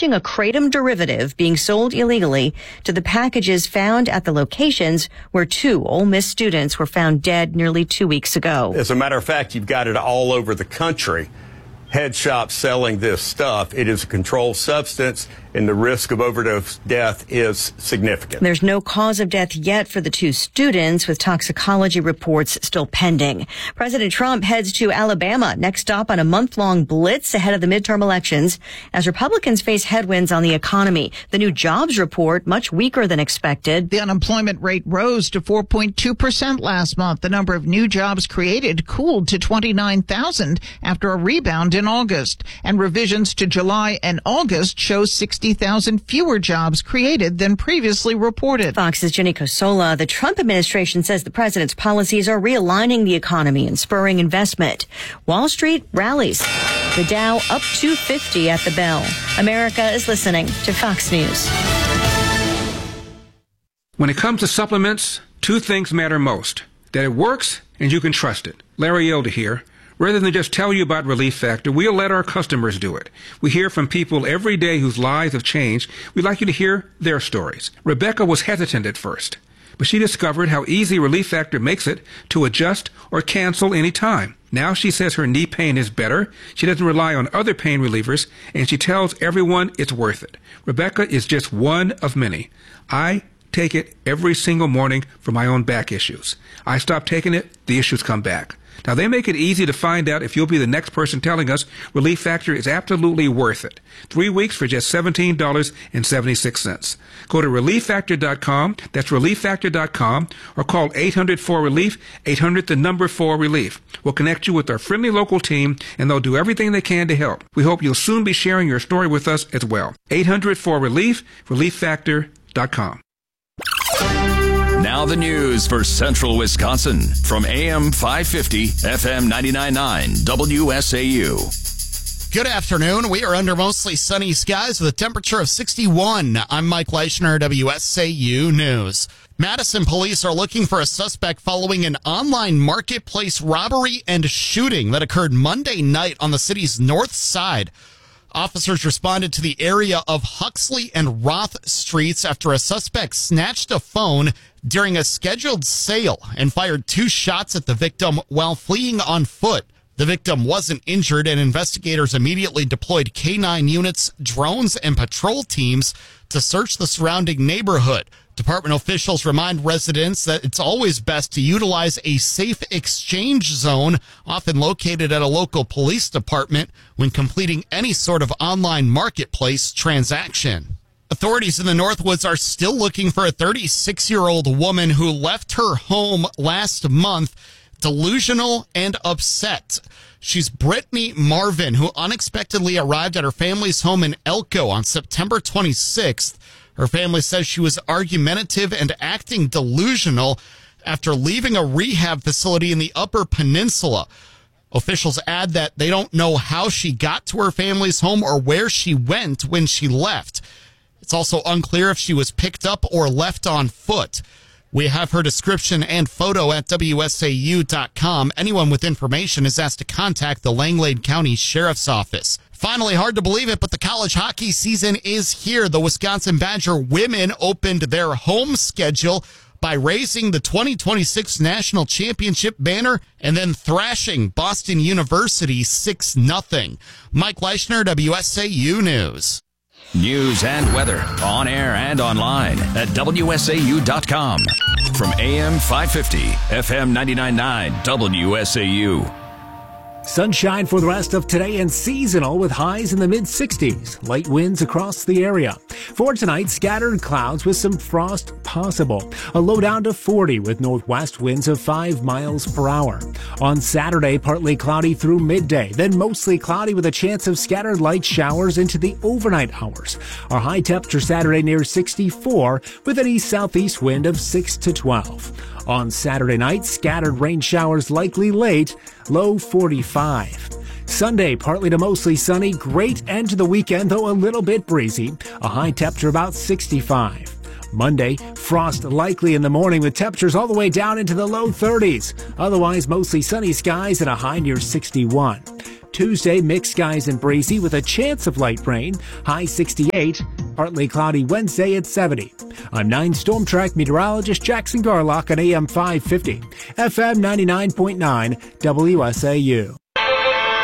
matching a kratom derivative being sold illegally to the packages found at the locations where 2 Ole Miss students were found dead nearly 2 weeks ago. As a matter of fact, you've got it all over the country. Head shops selling this stuff. It is a controlled substance, and the risk of overdose death is significant. There's no cause of death yet for the 2 students, with toxicology reports still pending. President Trump heads to Alabama, next stop on a month-long blitz ahead of the midterm elections as Republicans face headwinds on the economy. The new jobs report, much weaker than expected. The unemployment rate rose to 4.2% last month. The number of new jobs created cooled to 29,000 after a rebound in August. And revisions to July and August show 60,000 fewer jobs created than previously reported. Fox's Jenny Cosola. The Trump administration says the president's policies are realigning the economy and spurring investment. Wall Street rallies. The Dow up 250 at the bell. America is listening to Fox News. When it comes to supplements, 2 things matter most: that it works and you can trust it. Larry Elder here. Rather than just tell you about Relief Factor, we'll let our customers do it. We hear from people every day whose lives have changed. We'd like you to hear their stories. Rebecca was hesitant at first, but she discovered how easy Relief Factor makes it to adjust or cancel any time. Now she says her knee pain is better, she doesn't rely on other pain relievers, and she tells everyone it's worth it. Rebecca is just one of many. I take it every single morning for my own back issues. I stop taking it, the issues come back. Now, they make it easy to find out if you'll be the next person telling us Relief Factor is absolutely worth it. 3 weeks for just $17.76. Go to ReliefFactor.com, that's ReliefFactor.com, or call 800-4RELIEF, 800-4RELIEF. We'll connect you with our friendly local team, and they'll do everything they can to help. We hope you'll soon be sharing your story with us as well. 800-4RELIEF, ReliefFactor.com. Now the news for Central Wisconsin from AM 550, FM 99.9, WSAU. Good afternoon. We are under mostly sunny skies with a temperature of 61. I'm Mike Leischner, WSAU News. Madison police are looking for a suspect following an online marketplace robbery and shooting that occurred Monday night on the city's north side. Officers responded to the area of Huxley and Roth Streets after a suspect snatched a phone during a scheduled sale and fired 2 shots at the victim while fleeing on foot. The victim wasn't injured, and investigators immediately deployed K-9 units, drones, and patrol teams to search the surrounding neighborhood. Department officials remind residents that it's always best to utilize a safe exchange zone, often located at a local police department, when completing any sort of online marketplace transaction. Authorities in the Northwoods are still looking for a 36-year-old woman who left her home last month delusional and upset. She's Brittany Marvin, who unexpectedly arrived at her family's home in Elko on September 26th. Her family says she was argumentative and acting delusional after leaving a rehab facility in the Upper Peninsula. Officials add that they don't know how she got to her family's home or where she went when she left. It's also unclear if she was picked up or left on foot. We have her description and photo at WSAU.com. Anyone with information is asked to contact the Langlade County Sheriff's Office. Finally, hard to believe it, but the college hockey season is here. The Wisconsin Badger women opened their home schedule by raising the 2026 National Championship banner and then thrashing Boston University 6-0. Mike Leischner, WSAU News. News and weather on air and online at WSAU.com. From AM 550, FM 99.9, WSAU. Sunshine for the rest of today and seasonal with highs in the mid-60s. Light winds across the area. For tonight, scattered clouds with some frost possible. A low down to 40 with northwest winds of 5 miles per hour. On Saturday, partly cloudy through midday, then mostly cloudy with a chance of scattered light showers into the overnight hours. Our high temperature Saturday near 64 with an east-southeast wind of 6 to 12. On Saturday night, scattered rain showers likely late, low 45. Sunday, partly to mostly sunny, great end to the weekend, though a little bit breezy, a high temperature about 65. Monday, frost likely in the morning with temperatures all the way down into the low 30s. Otherwise, mostly sunny skies and a high near 61. Tuesday, mixed skies and breezy with a chance of light rain. High 68. Partly cloudy Wednesday at 70. I'm 9 Storm Track meteorologist Jackson Garlock on AM 550. FM 99.9 WSAU.